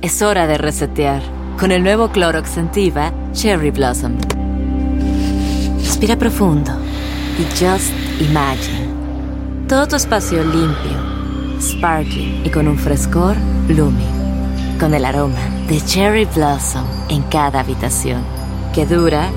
Es hora de resetear con el nuevo Clorox Scentiva Cherry Blossom. Respira profundo y just imagine. Todo tu espacio limpio, sparkling y con un frescor blooming. Con el aroma de Cherry Blossom en cada habitación, que dura